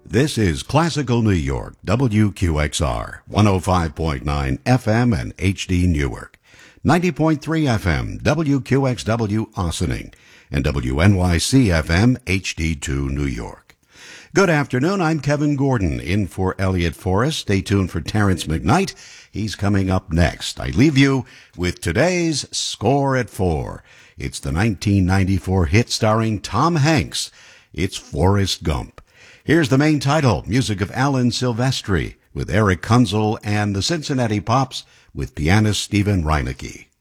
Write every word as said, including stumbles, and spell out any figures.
This is Classical New York, W Q X R, one oh five point nine F M and H D Newark, ninety point three F M, W Q X W Ossining, and W N Y C F M, H D two New York. Good afternoon, I'm Kevin Gordon, in for Elliot Forrest. Stay tuned for Terrence McKnight. He's coming up next. I leave you with today's Score at Four. It's the nineteen ninety-four hit starring Tom Hanks. It's Forrest Gump. Here's the main title, music of Alan Silvestri, with Eric Kunzel and the Cincinnati Pops with pianist Stephen Reinecke.